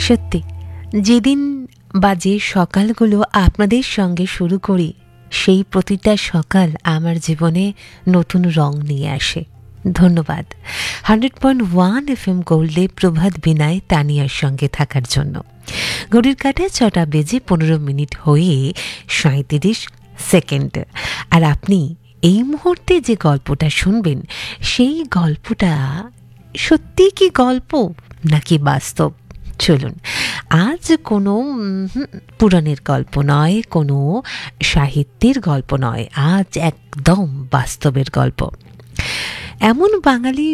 সত্যি যেদিন বা যে সকালগুলো আপনাদের সঙ্গে শুরু করি সেই প্রতিটা সকাল আমার জীবনে নতুন রং নিয়ে আসে। ধন্যবাদ 100.1 FM গোল্ডে প্রভাত বিনায় তানিয়ার সঙ্গে থাকার জন্য। ঘড়ির কাঁটায় 6টা বেজে 15 মিনিট হয়ে 37 সেকেন্ড। আর আপনি এই মুহূর্তে যে গল্পটা শুনবেন সেই গল্পটা সত্যি কি গল্প নাকি বাস্তব? চলুন, আজ কোনো পুরাণের গল্প নয়, কোনো সাহিত্যের গল্প নয়, আজ একদম বাস্তবের গল্প। এমন বাঙালি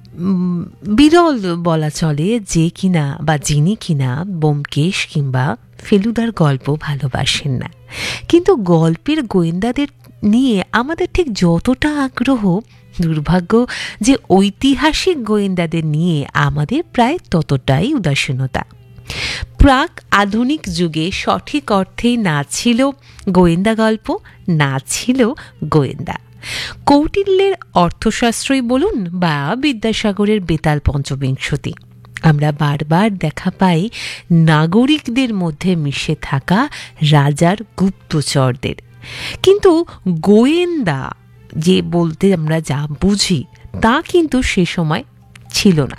বিরল বলা চলে যে কিনা বা যিনি কিনা ব্যোমকেশ কিংবা ফেলুদার গল্প ভালোবাসেন না, কিন্তু গল্পের গোয়েন্দাদের নিয়ে আমাদের ঠিক যতটা আগ্রহ, দুর্ভাগ্য যে ঐতিহাসিক গোয়েন্দাদের নিয়ে আমাদের প্রায় ততটাই উদাসীনতা। প্রাক আধুনিক যুগে সঠিক অর্থেই না ছিল গোয়েন্দা গল্প, না ছিল গোয়েন্দা। কৌটিল্যের অর্থশাস্ত্রই বলুন বা বিদ্যাসাগরের বেতাল পঞ্চবিংশতি, আমরা বারবার দেখা পাই নাগরিকদের মধ্যে মিশে থাকা রাজার গুপ্তচরদের। কিন্তু গোয়েন্দা যে বলতে আমরা যা বুঝি তা কিন্তু সে সময় ছিল না।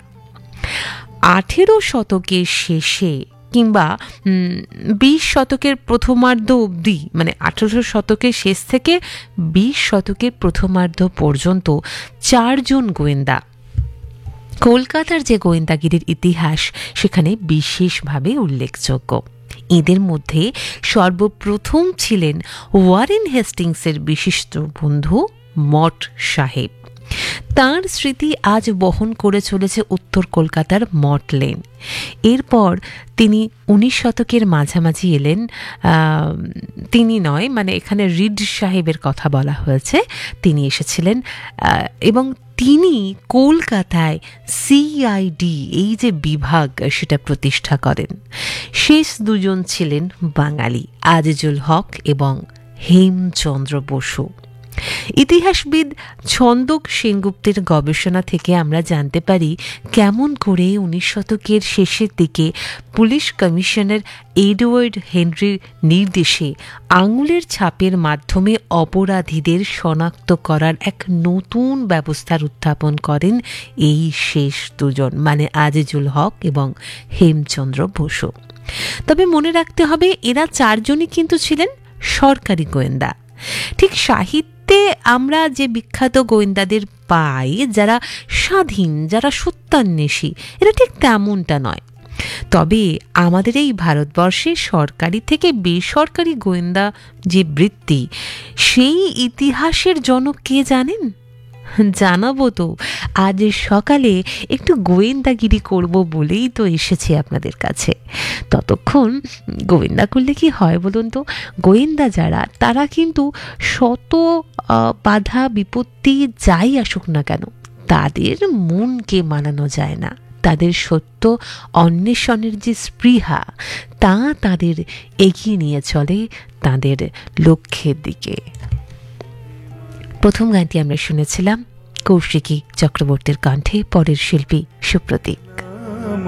18 শতকের শেষে কিংবা 20 শতকের প্রথমার্ধ অবধি, মানে 18 শতকের শেষ থেকে 20 শতকের প্রথমার্ধ পর্যন্ত 4 জন গোয়েন্দা, কলকাতার যে গোয়েন্দাগিরির ইতিহাস সেখানে বিশেষভাবে উল্লেখযোগ্য। এদের মধ্যে সর্বপ্রথম ছিলেন ওয়ারেন হেস্টিংসের বিশিষ্ট বন্ধু মঠ সাহেব। তাঁর স্মৃতি আজ বহন করে চলেছে উত্তর কলকাতার মঠ লেন। এরপর তিনি 19 শতকের মাঝামাঝি এলেন, তিনি নয়, মানে এখানে রিড সাহেবের কথা বলা হয়েছে, তিনি এসেছিলেন এবং তিনি কলকাতায় সিআইডি এই যে বিভাগ সেটা প্রতিষ্ঠা করেন। শেষ দুজন ছিলেন বাঙালি, আজিজুল হক এবং হেমচন্দ্র বসু। ইতিহাসবিদ ছন্দক সেনগুপ্তের গবেষণা থেকে আমরা জানতে পারি কেমন করে 19 শতকের শেষের দিকে পুলিশ কমিশনার এডওয়ার্ড হেনরির নির্দেশে আঙুলের ছাপের মাধ্যমে অপরাধীদের শনাক্ত করার এক নতুন ব্যবস্থার উত্থাপন করেন এই শেষ দুজন, মানে আজিজুল হক এবং হেমচন্দ্র বসু। তবে মনে রাখতে হবে এরা 4 জনই কিন্তু ছিলেন সরকারি গোয়েন্দা। ঠিক সাহিত্যে আমরা যে বিখ্যাত গোয়েন্দাদের পাই যারা স্বাধীন, যারা সত্যান্বেষী, এরা ঠিক তেমনটা নয়। তবে আমাদের এই ভারতবর্ষে সরকারি থেকে বেসরকারি গোয়েন্দা যে বৃত্তি, সেই ইতিহাসের জনক কে জানেন? জানাবো তো, আজ সকালে একটু গোয়েন্দাগিরি করব বলেই তো এসেছি আপনাদের কাছে। ততক্ষণ গোয়েন্দা করলে কি হয় বলুন তো? গোয়েন্দা যারা, তারা কিন্তু শত বাধা বিপত্তি যাই আসুক না কেন তাদের মনকে মানানো যায় না। তাদের সত্য অন্বেষণের যে স্পৃহা তা তাদের এগিয়ে নিয়ে চলে তাদের লক্ষ্যের দিকে। প্রথম গানটি আমরা শুনেছিলাম কৌশিকী চক্রবর্তীর কণ্ঠে, পরের শিল্পী সুপ্রতীক।